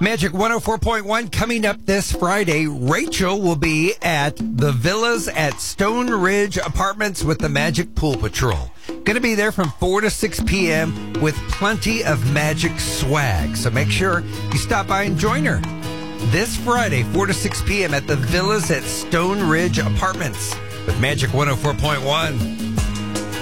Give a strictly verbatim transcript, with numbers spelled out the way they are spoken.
Magic one oh four point one coming up this Friday. Rachel will be at the Villas at Stone Ridge Apartments with the Magic Pool Patrol. Going to be there from four to six p.m. with plenty of Magic swag. So make sure you stop by and join her this Friday, four to six p.m. at the Villas at Stone Ridge Apartments with Magic one oh four point one.